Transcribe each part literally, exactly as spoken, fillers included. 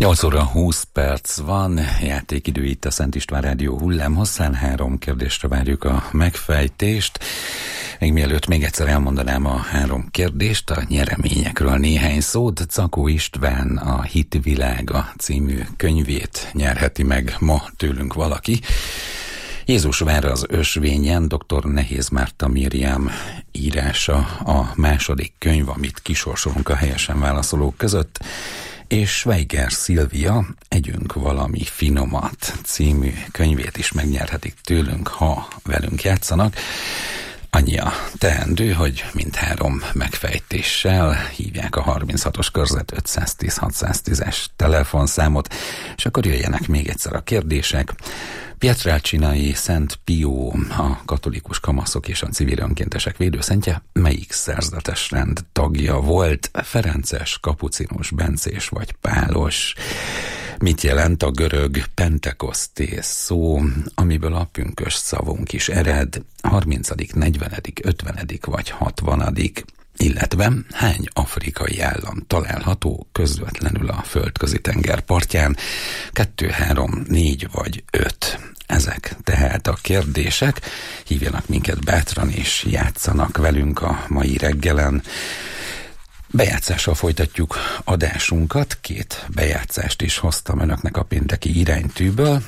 nyolc óra húsz perc van, játékidő itt a Szent István Rádió hullámhosszán. Három kérdésre várjuk a megfejtést. Még mielőtt még egyszer elmondanám a három kérdést, a nyereményekről néhány szót. Czakó István a Hitvilága című könyvét nyerheti meg ma tőlünk valaki. Jézusvár az ösvényen, dr. Nehéz Márta Mirjám írása a második könyv, amit kisorsolunk a helyesen válaszolók között, és Schweiger Szilvia Együnk valami finomat című könyvét is megnyerhetik tőlünk, ha velünk játszanak. Annyi a teendő, hogy mindhárom megfejtéssel hívják a harminchatos körzet ötszáztíz hatszáztízes telefonszámot, és akkor jöjjenek még egyszer a kérdések. Pietrelcinai Szent Pió, a katolikus kamaszok és a civil önkéntesek védőszentje, melyik szerzetes rend tagja volt? Ferences, kapucinus, bencés vagy pálos? Mit jelent a görög pentekosztés szó, amiből a pünkösd szavunk is ered? harmincadik, negyvenedik, ötvenedik vagy hatvanadik? Illetve hány afrikai állam található közvetlenül a földközi tenger partján? Kettő, három, négy vagy öt. Ezek tehát a kérdések. Hívjanak minket bátran és játszanak velünk a mai reggelen. Bejátszással folytatjuk adásunkat. Két bejátszást is hoztam önöknek a pénteki iránytűből.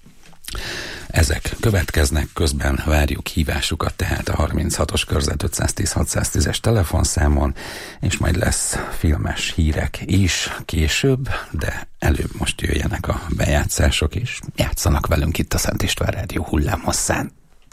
Ezek következnek, közben várjuk hívásukat, tehát a harminchatos körzet ötszáztíz hatszáztízes telefonszámon, és majd lesz filmes hírek is később, de előbb most jöjjenek a bejátszások, és játszanak velünk itt a Szent István Rádió hullámhosszán.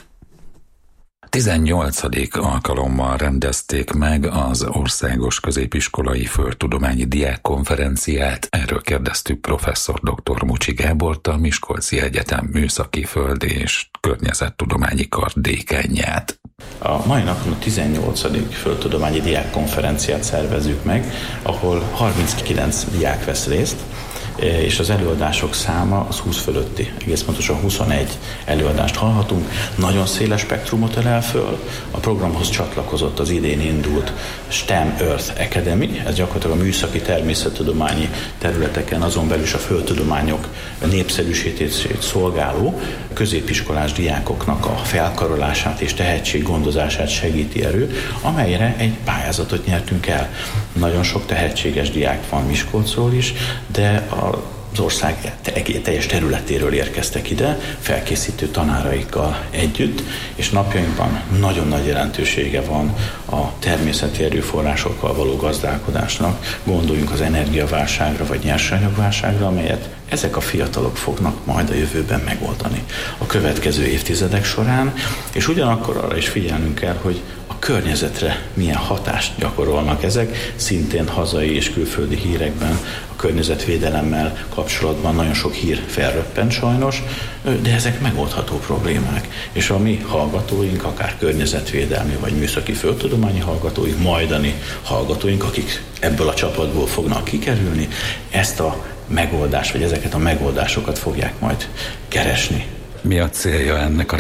tizennyolcadik alkalommal rendezték meg az Országos Középiskolai Földtudományi Diákkonferenciát. Erről kérdeztük professzor dr. Mucsi Gábort, a Miskolci Egyetem Műszaki Föld és Környezettudományi Kar dékánját. A mai napon a tizennyolcadik Földtudományi Diákkonferenciát szervezzük meg, ahol harminckilenc diák vesz részt, és az előadások száma az húsz fölötti, egész pontosan huszonegy előadást hallhatunk. Nagyon széles spektrumot ölel föl. A programhoz csatlakozott az idén indult STEM Earth Academy, ez gyakorlatilag a műszaki természettudományi területeken, azon belül is a földtudományok népszerűsítését szolgáló középiskolás diákoknak a felkarolását és tehetséggondozását segíti erő, amelyre egy pályázatot nyertünk el. Nagyon sok tehetséges diák van Miskolcról is, de az ország teljes területéről érkeztek ide, felkészítő tanáraikkal együtt, és napjainkban nagyon nagy jelentősége van a természeti erőforrásokkal való gazdálkodásnak. Gondoljunk az energiaválságra vagy nyersanyagválságra, amelyet ezek a fiatalok fognak majd a jövőben megoldani a következő évtizedek során, és ugyanakkor arra is figyelnünk kell, hogy a környezetre milyen hatást gyakorolnak ezek, szintén hazai és külföldi hírekben a környezetvédelemmel kapcsolatban nagyon sok hír felröppent sajnos, de ezek megoldható problémák, és a mi hallgatóink, akár környezetvédelmi vagy műszaki földtudományi hallgatóink, majdani hallgatóink, akik ebből a csapatból fognak kikerülni, ezt a megoldást, vagy ezeket a megoldásokat fogják majd keresni. Mi a célja ennek a